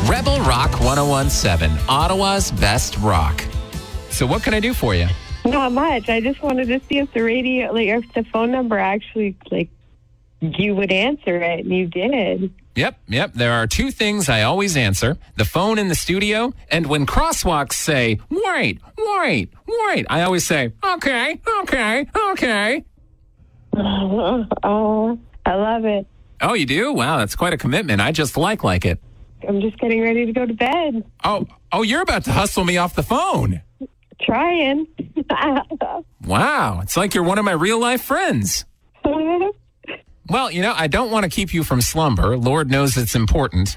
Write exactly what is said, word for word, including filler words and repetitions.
Rebel Rock ten seventeen, Ottawa's best rock. So what can I do for you? Not much. I just wanted to see if the radio, like, if the phone number actually, like, you would answer it, and you did. Yep, yep. There are two things I always answer. The phone in the studio, and when crosswalks say, wait, wait, wait, I always say, okay, okay, okay. Oh, I love it. Oh, you do? Wow, that's quite a commitment. I just like like it. I'm just getting ready to go to bed. Oh, oh, you're about to hustle me off the phone. Trying. Wow, it's like you're one of my real-life friends. Well, you know, I don't want to keep you from slumber. Lord knows it's important.